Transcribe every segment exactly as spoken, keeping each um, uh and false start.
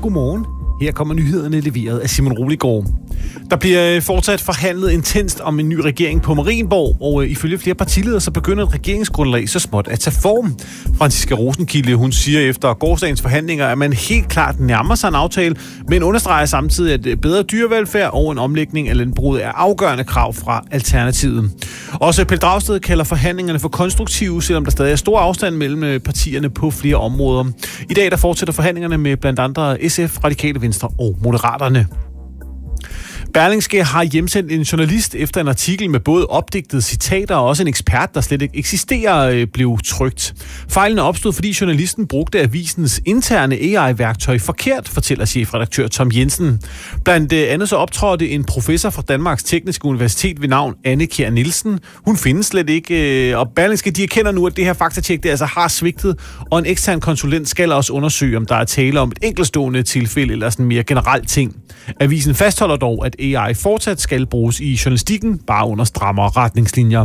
godmorgen. Her kommer nyhederne leveret af Simon Roligård. Der bliver fortsat forhandlet intenst om en ny regering på Marienborg, og ifølge flere partiledere så begynder et regeringsgrundlag så småt at tage form. Franciska Rosenkilde, hun siger efter gårsdagens forhandlinger, at man helt klart nærmer sig en aftale, men understreger samtidig, at bedre dyrevelfærd og en omlægning af landbruget er afgørende krav fra Alternativet. Også Pelle Dragsted kalder forhandlingerne for konstruktive, selvom der stadig er stor afstand mellem partierne på flere områder. I dag der fortsætter forhandlingerne med blandt andre S F, Radikale Venstre og Moderaterne. Berlingske har hjemsendt en journalist efter en artikel med både opdigtede citater og også en ekspert, der slet ikke eksisterer, blev trykt. Fejlen opstod, fordi journalisten brugte avisens interne A I-værktøj forkert, fortæller chefredaktør Tom Jensen. Blandt andet så optrådte en professor fra Danmarks Tekniske Universitet ved navn Anne Kjær Nielsen. Hun findes slet ikke, og Berlingske de erkender nu, at det her faktatjek det altså har svigtet, og en ekstern konsulent skal også undersøge, om der er tale om et enkeltstående tilfælde eller sådan mere generelt ting. Avisen fastholder dog, at A I fortsat skal bruges i journalistikken, bare under strammere retningslinjer.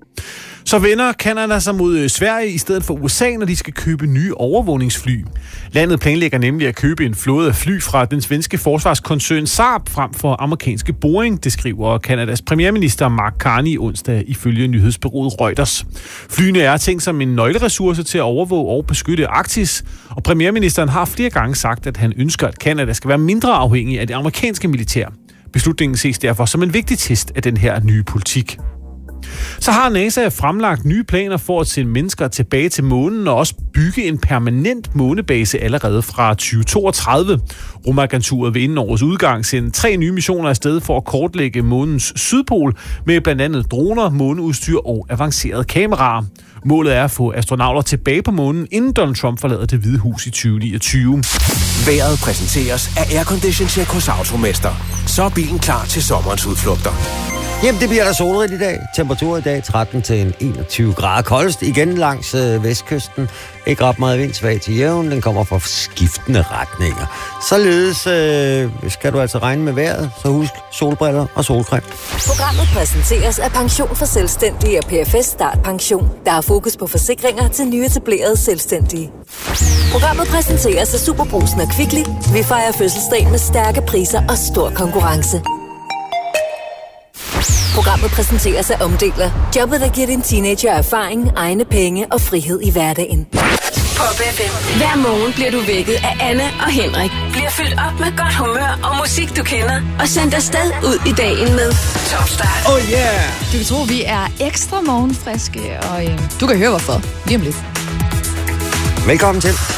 Så vender Canada sig mod Sverige i stedet for U S A, når de skal købe nye overvågningsfly. Landet planlægger nemlig at købe en flåde af fly fra den svenske forsvarskoncern Saab frem for amerikanske Boeing, det skriver Canadas premierminister Mark Carney onsdag ifølge nyhedsbureauet Reuters. Flyene er tænkt som en nøgleressource til at overvåge og beskytte Arktis, og premierministeren har flere gange sagt, at han ønsker, at Canada skal være mindre afhængig af det amerikanske militær. Beslutningen ses derfor som en vigtig test af den her nye politik. Så har NASA fremlagt nye planer for at sende mennesker tilbage til månen og også bygge en permanent månebase allerede fra tyve toogtredive. Rumagenturet vil inden årets udgang sende tre nye missioner afsted for at kortlægge månens sydpol med blandt andet droner, måneudstyr og avancerede kameraer. Målet er at få astronauter tilbage på månen, inden Donald Trump forlader Det Hvide Hus i tyve niogtyve. Vejret præsenteres af Aircondition Check hos Automester. Så er bilen klar til sommerens udflugter. Jamen, det bliver der solrigt i dag. Temperatur i dag tretten til enogtyve grader. Koldest igen langs øh, vestkysten. Ikke ret meget vind, svag til jævn. Den kommer fra skiftende retninger. Således øh, skal du altså regne med vejret. Så husk solbriller og solcreme. Programmet præsenteres af Pension for Selvstændige og P F S Start Pension, der har fokus på forsikringer til nyetablerede selvstændige. Programmet præsenteres af Superbrugsen og Kvickly. Vi fejrer fødselsdag med stærke priser og stor konkurrence. Programmet præsenteres af Omdeler. Jobbet, der giver din teenager erfaring, egne penge og frihed i hverdagen. Pop F M. Hver morgen bliver du vækket af Anne og Henrik. Bliver fyldt op med godt humør og musik, du kender. Og sendt afsted ud i dagen med Top Start. Oh yeah! Du kan tro, vi er ekstra morgenfriske, og øh, du kan høre hvorfor lige om lidt. Velkommen til.